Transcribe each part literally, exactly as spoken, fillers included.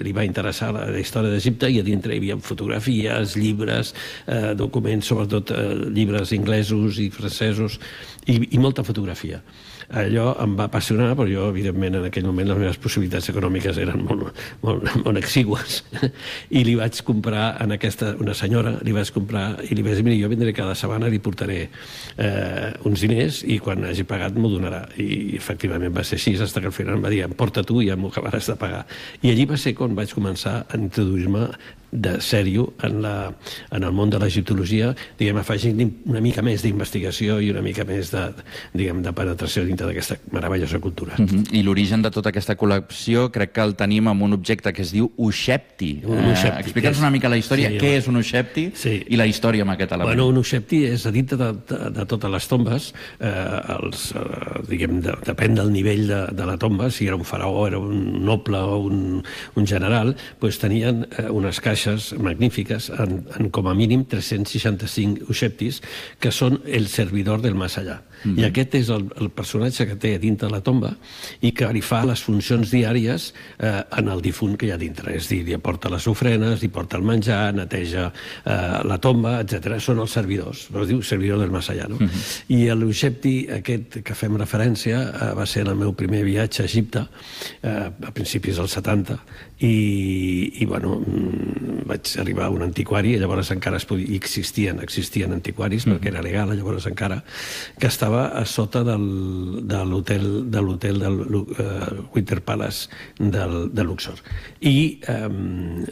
li va interessar la, la història d'Egipte, i a dintre hi havia fotografies, llibres, eh, documents, sobretot eh, llibres inglesos i francesos, i, i molta fotografia. Allò em va apassionar, però jo, evidentment, en aquell moment les meves possibilitats econòmiques eren molt, molt, molt exigües, i li vaig comprar a aquesta, una senyora, li vaig comprar, i li vaig dir, mira, jo vindré cada setmana, li portaré eh, uns diners, i quan hagi pagat m'ho donarà. I efectivament va ser així, fins que al final em va dir, emporta tu i ja m'ho acabaràs de pagar. I allí va ser quan vaig començar a introduir-me de sèrio en, la, en el món de l'egiptologia, diguem, afegint una mica més d'investigació i una mica més de, diguem, de penetració dintre d'aquesta meravellosa cultura. Uh-huh. I l'origen de tota aquesta col·lecció crec que el tenim amb un objecte que es diu ushepti. Un ushepti. Eh, Explica'ns una mica la història, sí, què és un ushepti sí. i la història amb aquest element. Bueno, un ushepti és a dintre de, de, de totes les tombes, eh, els, eh, diguem, de, depèn del nivell de, de la tomba, si era un faraó, era un noble o un, un general, doncs tenien eh, unes caixes magnífiques en, en com a mínim tres-cents seixanta-cinc usheptis, que són el servidor del més allà. Mm-hmm. I aquest és el, el personatge que té dintre la tomba i que li fa les funcions diàries eh, en el difunt que hi ha dintre. És a dir, li aporta les ofrenes, li porta el menjar, neteja eh, la tomba, etcètera. Són els servidors. Es diu servidor del més allà, no? Mm-hmm. I l'ushepti aquest que fem referència eh, va ser el meu primer viatge a Egipte, eh, a principis dels setanta, i, i bueno, vaig arribar a un antiquari, llavors encara es podia, existien, existien antiquaris, mm. perquè era legal llavors encara, que estava a sota del, de l'hotel de l'hotel del uh, Winter Palace del, de Luxor. I um,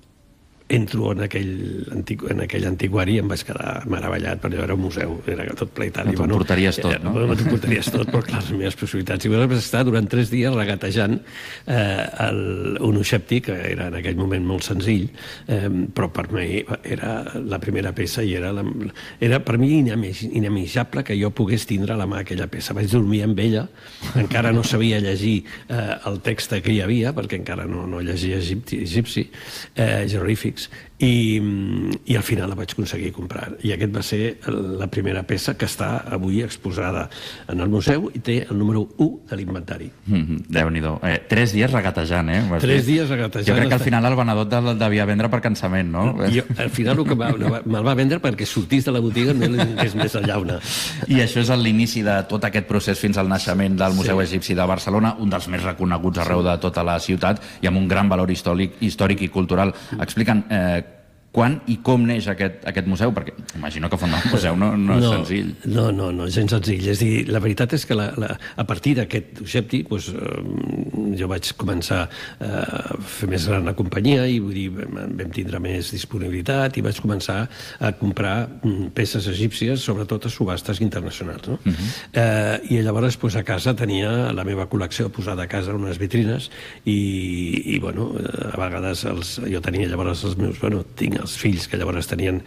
entro en aquell, antic, en aquell antiquari i em vaig quedar meravellat, perquè era un museu, era tot ple i tal. No, t'ho portaries tot, no? No, t'ho portaries tot, però clar, les meves possibilitats. I vaig estar durant tres dies regatejant eh, el, un ushepti, que era en aquell moment molt senzill, eh, però per mi era la primera peça i era, la, era per mi inimaginable que jo pogués tindre a la mà aquella peça. Vaig dormir amb ella, encara no sabia llegir eh, el text que hi havia, perquè encara no, no llegia egipci, egipci eh, jeroglífic, i, i al final la vaig aconseguir comprar. I aquest va ser la primera peça que està avui exposada en el museu i té el número u de l'inventari. Mm-hmm. Déu-n'hi-do. Eh, tres dies regatejant, eh? Vas tres dir. dies regatejant. Jo crec que al final el venedor te'l devia vendre per cansament, no? Jo, al final el que me'l va vendre perquè sortís de la botiga no és més a llauna. I això és l'inici de tot aquest procés fins al naixement del Museu sí. Egipci de Barcelona, un dels més reconeguts arreu de tota la ciutat i amb un gran valor històric, històric i cultural. Explica'm, eh, quan i com neix aquest, aquest museu? Perquè imagino que fundar un museu no, no és no, senzill. No, no, no, gens senzill. És dir, la veritat és que la, la, a partir d'aquest ushepti doncs, eh, jo vaig començar eh, a fer més gran la companyia i vull dir, vam tindre més disponibilitat i vaig començar a comprar peces egípcies, sobretot a subhastes internacionals. No? Uh-huh. eh, I llavors doncs, a casa tenia la meva col·lecció posada a casa en unes vitrines i, i bueno, a vegades els, jo tenia llavors els meus... Bueno, tinc els fills que llavors tenien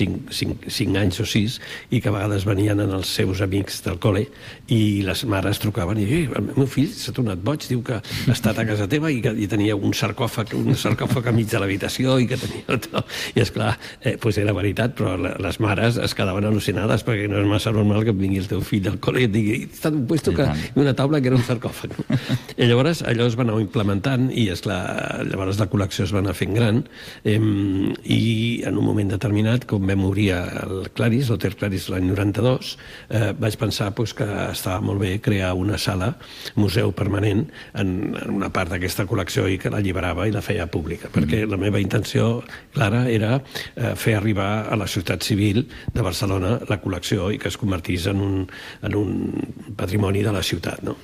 cinc anys o sis i que a vegades venien en els seus amics del col·le i les mares trucaven i eh, el meu fill s'ha tornat boig, diu que ha estat a casa teva i que i tenia un sarcòfag, un sarcòfag a mig de l'habitació i que tenia tot. I esclar, eh, doncs era veritat, però les mares es quedaven al·lucinades perquè no és massa normal que vingui el teu fill del col·le i et digui està un puesto que una taula que era un sarcòfag. I llavors allò es va anar implementant i esclar, llavors la col·lecció es va anar fent gran eh, i i en un moment determinat, com vam obrir el Claris, l'Hotel Claris l'any noranta-dos, eh, vaig pensar pues, que estava molt bé crear una sala, museu permanent, en, en una part d'aquesta col·lecció i que l'alliberava i la feia pública, mm. perquè la meva intenció clara era eh, fer arribar a la societat civil de Barcelona la col·lecció i que es convertís en un, en un patrimoni de la ciutat. No?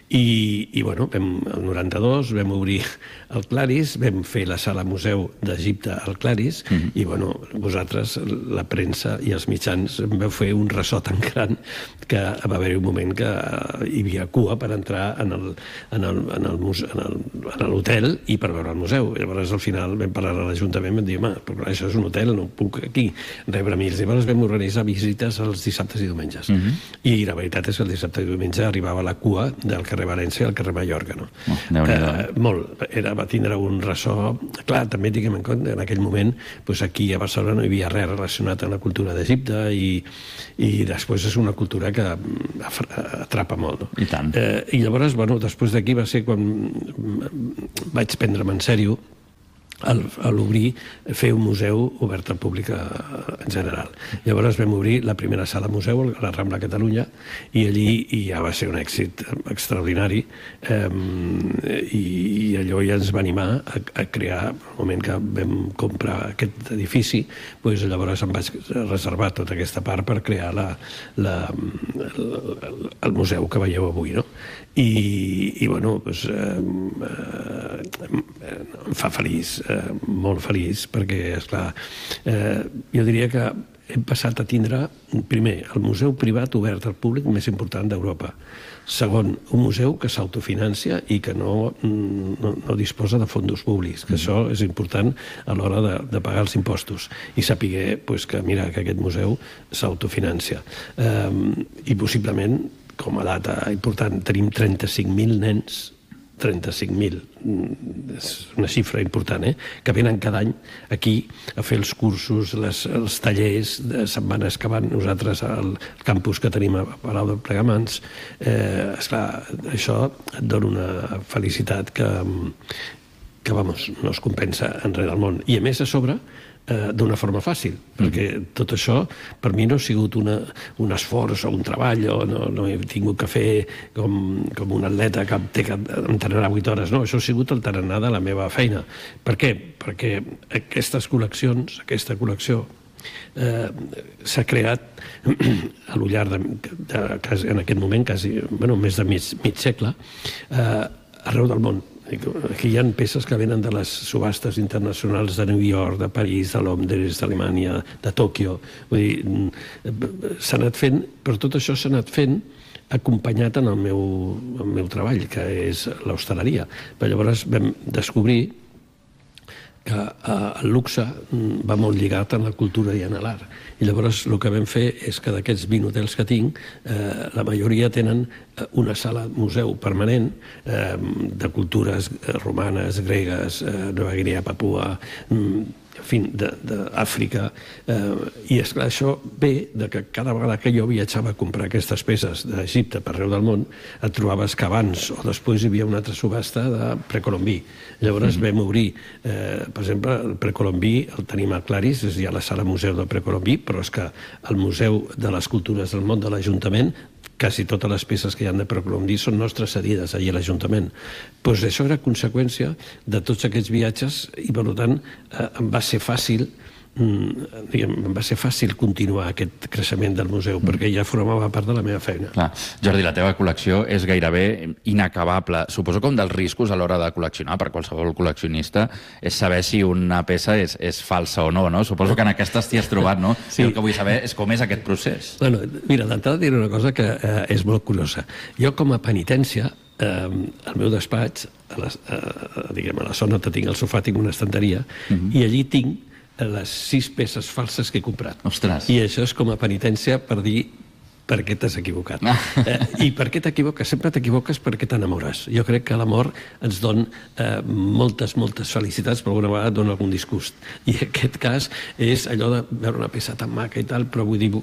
I, i bueno, vam, el noranta-dos vam obrir el Claris, vam fer la sala museu d'Egipte al Claris, mm-hmm. i bueno, vosaltres, la premsa i els mitjans, vau fer un ressò tan gran que va haver-hi un moment que hi havia cua per entrar en el, en el, en el, en el, en l'hotel i per veure el museu. Llavors al final vam parlar a l'Ajuntament i vam dir, home, però això és un hotel, no puc aquí rebre a mi. Llavors vam organitzar visites els dissabtes i diumenges. Mm-hmm. I la veritat és que el dissabte i diumenge arribava la cua del carrer València al carrer Mallorca. No? Oh, eh, molt. Era, va tindre un ressò... Clar, també tinguem en compte, en aquell moment doncs aquí a Barcelona no hi havia res relacionat amb la cultura d'Egipte i, i després és una cultura que atrapa molt. No? I tant. Eh, I llavors, bueno, després d'aquí va ser quan vaig prendre'm en sèrio a l'obrir, fer un museu obert al públic en general. Llavors vam obrir la primera sala museu a la Rambla Catalunya i allí ja va ser un èxit extraordinari i allò ja ens va animar a crear, al moment que vam comprar aquest edifici, llavors em vaig reservar tota aquesta part per crear el museu que veieu avui, no? I, bueno, em fa feliç, molt feliç, perquè, esclar, jo diria que hem passat a tindre, primer, el museu privat obert al públic més important d'Europa. Segon, un museu que s'autofinancia i que no disposa de fons públics, que això és important a l'hora de pagar els impostos i saber que, mira, que aquest museu s'autofinancia. I possiblement, com a data important, tenim trenta-cinc mil nens, trenta-cinc mil, és una xifra important, eh? Que venen cada any aquí a fer els cursos, els tallers de setmanes que van nosaltres al campus que tenim a Palau de Plegamans. Esclar, això et dona una felicitat que, vamos, no es compensa enrere del món. I a més, a sobre, d'una forma fàcil, perquè tot això per mi no ha sigut un esforç o un treball, no he tingut que fer com un atleta que té que entrenar vuit hores, no, això ha sigut el tarannà de la meva feina. Per què? Perquè aquestes col·leccions, aquesta col·lecció s'ha creat a lo llarg en aquest moment, quasi més de mig segle, arreu del món. Aquí hi ha peces que venen de les subhastes internacionals de New York, de París, de Londres, d'Alemanya, de Tòquio. Vull dir, s'ha anat fent, però tot això s'ha anat fent acompanyat en el meu treball, que és l'hostaleria. Però llavors vam descobrir que el luxe va molt lligat a la cultura i a l'art. I llavors el que vam fer és que d'aquests vint hotels que tinc, la majoria tenen una sala museu permanent de cultures romanes, gregues, Nova Guinea, Papua, en fi, d'Àfrica. I, esclar, això ve que cada vegada que jo viatjava a comprar aquestes peces d'Egipte per arreu del món, et trobaves que abans o després hi havia una altra subhasta de precolombí. Llavors vam obrir, per exemple, el precolombí el tenim a Claris, és ja la sala museu del precolombí, però és que el Museu de les Cultures del Món de l'Ajuntament, quasi totes les peces que hi ha de precolombí són nostres cedides allà a l'Ajuntament. Doncs això era conseqüència de tots aquests viatges i, per tant, em va ser fàcil em va ser fàcil continuar aquest creixement del museu, perquè ja formava part de la meva feina. Clar. Jordi, la teva col·lecció és gairebé inacabable. Suposo que un dels riscos a l'hora de col·leccionar per qualsevol col·leccionista és saber si una peça és falsa o no, no? Suposo que en aquestes t'hi has trobat, no? El que vull saber és com és aquest procés. Mira, d'entrada diré una cosa que és molt curiosa. Jo, com a penitència, al meu despatx, a la zona on tinc el sofà, tinc una estanteria, i allí tinc les sis peces falses que he comprat. Ostres. I això és com a penitència per dir per què t'has equivocat. I per què t'equivoques? Sempre t'equivoques perquè t'enamores. Jo crec que l'amor ens dona moltes, moltes felicitats, però alguna vegada dona algun disgust. I aquest cas és allò de veure una peça tan maca i tal, però vull dir,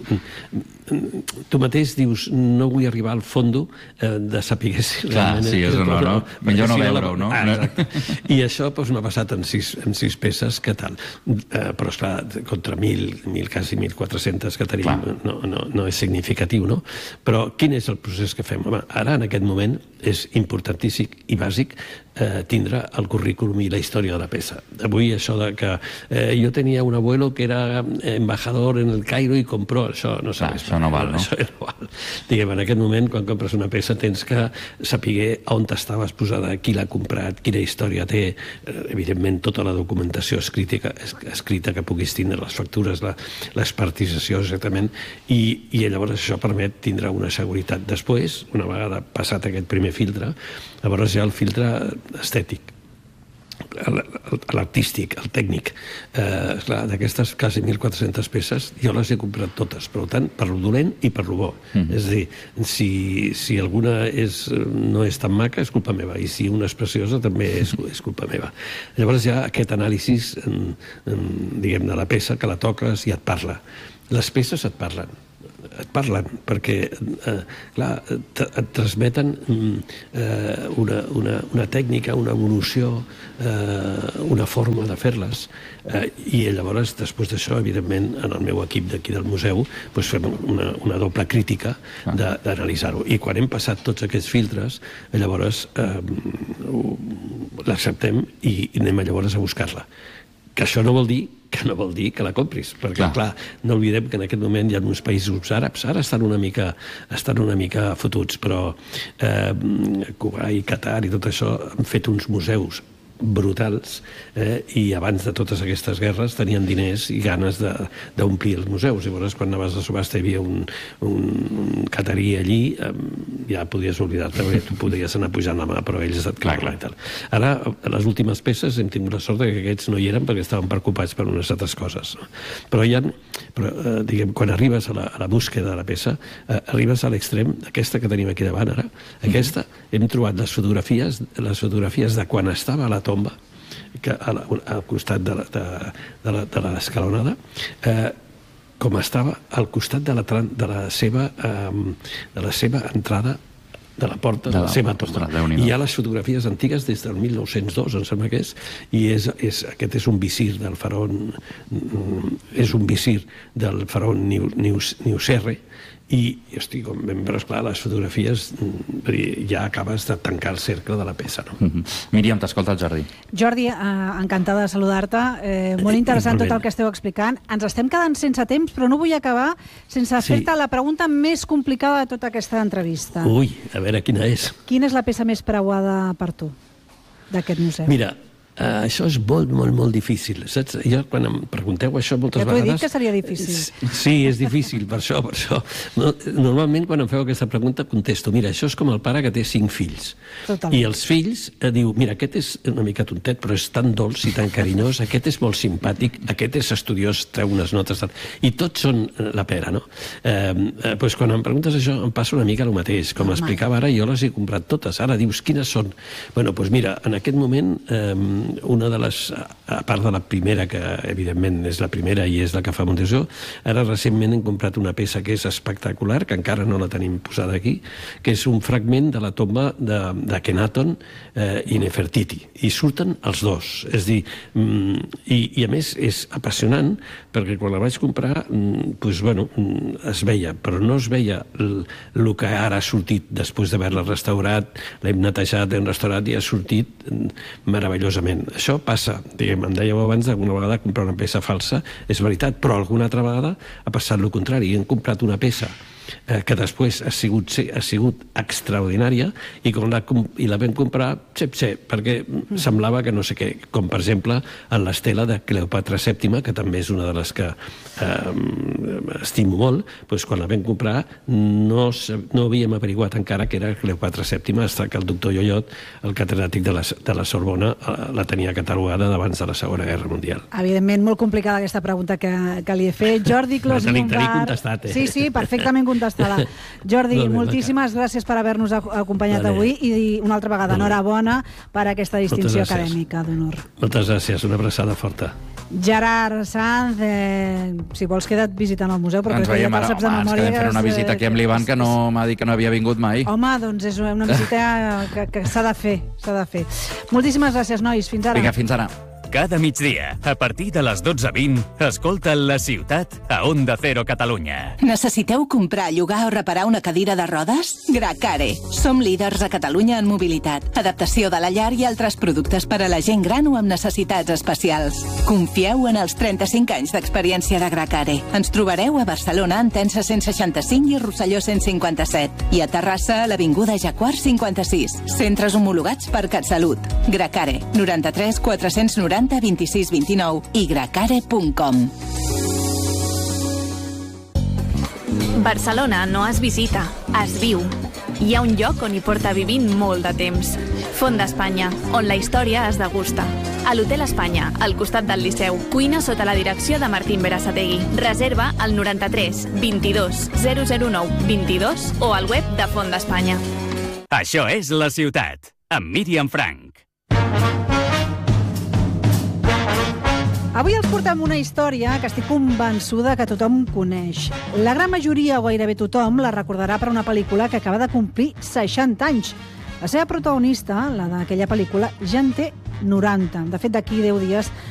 tu mateix dius, no vull arribar al fondo de saber si realment... Clar, sí, és o no, no? Millor no veure-ho, no? Exacte. I això m'ha passat en sis peces, què tal? Però, esclar, contra mil, quasi mil quatre-centes que tenim, no és significatiu. No? Però quin és el procés que fem? Home, ara, en aquest moment, és importantíssim i bàsic tindre el currículum i la història de la peça. Avui, això de que jo tenia un abuelo que era embajador en el Cairo i compró, això no sabés. Això no val, no? Això no val. Diguem, en aquest moment, quan compres una peça, tens que saber on estaves posada, qui l'ha comprat, quina història té, evidentment, tota la documentació escrita que puguis tindre, les factures, l'expertització, exactament, i llavors això permet tindre una seguretat. Després, una vegada passat aquest primer filtre, llavors hi ha el filtre estètic, l'artístic, el tècnic. D'aquestes quasi mil quatre-centes peces, jo les he comprat totes, per tant, per lo dolent i per lo bo. És a dir, si alguna no és tan maca, és culpa meva, i si una és preciosa, també és culpa meva. Llavors hi ha aquest anàlisi, diguem, de la peça, que la toques i et parla. Les peces et parlen. et parlen, perquè eh, clar, et transmeten eh, una, una, una tècnica, una evolució, eh, una forma de fer-les, eh, i llavors, després d'això, evidentment, en el meu equip d'aquí del museu, doncs fem una, una doble crítica d'analitzar-ho. I quan hem passat tots aquests filtres, llavors eh, l'acceptem i, i anem llavors a buscar-la. Que això no vol dir que no vol dir que la compris, perquè, clar, clar no oblidem que en aquest moment hi ha uns països àrabs, ara estan una mica, estan una mica fotuts, però eh, Kuwait, Qatar i tot això han fet uns museus brutals, eh, i abans de totes aquestes guerres tenien diners i ganes d'omplir els museus. Llavors, quan anaves a subhasta hi havia un, un, un catarí allí, eh, ja podies oblidar-te, perquè tu podries anar pujant la mà, però ells et claven i tal. Ara, a les últimes peces hem tingut la sort que aquests no hi eren perquè estaven preocupats per unes altres coses. No? Però hi ha, però, eh, diguem, quan arribes a la, a la búsqueda de la peça, eh, arribes a l'extrem, aquesta que tenim aquí davant ara, aquesta, hem trobat les fotografies, les fotografies de quan estava a la tomba, que al, al costat de la, de, de la, de l'escalonada, eh, com estava al costat de la, de la, seva, eh, de la seva entrada, de la porta de la, de la seva tomba. I hi ha les fotografies antigues des del mil nou-cents dos, em sembla que és, i és, és, aquest és un visir del faraó, és un visir del faraó Niuserre, i, estic, però esclar, les fotografies ja acabes de tancar el cercle de la peça. No? Mm-hmm. Míriam, t'escolta el Jordi. Jordi, eh, encantada de saludar-te. Eh, molt interessant tot el que esteu explicant. Ens estem quedant sense temps, però no vull acabar sense fer-te sí. la pregunta més complicada de tota aquesta entrevista. Ui, a veure quina és. Quina és la peça més preuada per tu d'aquest museu? Mira, Uh, això és molt, molt, molt difícil, saps? Jo, quan em pregunteu això moltes vegades... Ja t'ho he dit que seria difícil. Sí, és difícil, per això, per això. No, normalment, quan em feu aquesta pregunta, contesto, mira, això és com el pare que té cinc fills. Totalment. I els fills eh, diu, mira, aquest és una mica tontet, però és tan dolç i tan carinyós, aquest és molt simpàtic, aquest és estudiós, treu unes notes... I tots són la pera, no? Eh, eh, doncs quan em preguntes això, em passa una mica el mateix. Com Home. explicava ara, jo les he comprat totes. Ara dius, quines són? Bueno, doncs mira, en aquest moment... Eh, una de les, a part de la primera, que evidentment és la primera i és la que fa Montesó, ara recentment hem comprat una peça que és espectacular, que encara no la tenim posada aquí, que és un fragment de la tomba de, de Kenaton eh, i Nefertiti, i surten els dos, és dir, mm, i, i a més és apassionant, perquè quan la vaig comprar, mm, doncs, bueno, es veia, però no es veia el, el que ara ha sortit després d'haver-la restaurat, l'hem netejat, l'hem restaurat i ha sortit meravellosament. Això passa, diguem, em dèieu abans d'alguna vegada comprar una peça falsa, és veritat, però alguna altra vegada ha passat el contrari, hem comprat una peça eh, que després ha sigut, ha sigut extraordinària i, com la, i la vam comprar xep-xe, perquè semblava que no sé què, com per exemple en l'estela de Cleopatra sèptima, que també és una de les que eh, estimo molt, doncs quan la vam comprar no, no havíem averiguat encara que era Cleopatra sèptima, hasta que el doctor Llollot, el catedràtic de la, de la Sorbona, la tenia catalogada d'abans de la Segona Guerra Mundial. Evidentment, molt complicada aquesta pregunta que, que li he fet. Jordi Clos Montbar... T'he contestat, eh? Sí, sí, perfectament contestada. Jordi, no, moltíssimes gràcies per haver-nos acompanyat vale. avui i una altra vegada, enhorabona per aquesta distinció acadèmica d'honor. Moltes gràcies, una abraçada forta. Gerard Sanz, eh, si vols queda't visitant el museu, però ens veiem ara, home, ens quedem fent una visita aquí amb l'Ivan, que no m'ha dit que no havia vingut mai. Home, doncs és una visita que, que s'ha de fer, s'ha de fer. Moltíssimes gràcies, nois, fins ara. Vinga, fins ara. Cada migdia, a partir de les dotze vint, escolta La Ciutat a Onda Cero Catalunya. Necessiteu comprar, llogar o reparar una cadira de rodes? Gracare. Som líders a Catalunya en mobilitat, adaptació de la llar i altres productes per a la gent gran o amb necessitats especials. Confieu en els trenta-cinc anys d'experiència de Gracare. Ens trobareu a Barcelona, en Tensa cent seixanta-cinc i Rosselló cent cinquanta-set. I a Terrassa, a l'Avinguda Jacquard cinquanta-sis. Centres homologats per CatSalut. Gracare. noranta-tres quatre-cents noranta vint-i-sis vint-i-nou i gracare punt com. Barcelona no es visita, es viu. Hi ha un lloc on hi porta vivint molt de temps. Font d'Espanya, on la història es degusta. A l'Hotel Espanya, al costat del Liceu. Cuina sota la direcció de Martín Berasategui. Reserva al noranta-tres vint-i-dos zero zero nou vint-i-dos o al web de Font d'Espanya. Això és La Ciutat, amb Míriam Frank. Avui els portem una història que estic convençuda que tothom coneix. La gran majoria o gairebé tothom la recordarà per una pel·lícula que acaba de complir seixanta anys. La seva protagonista, la d'aquella pel·lícula, ja en té noranta. De fet, d'aquí deu dies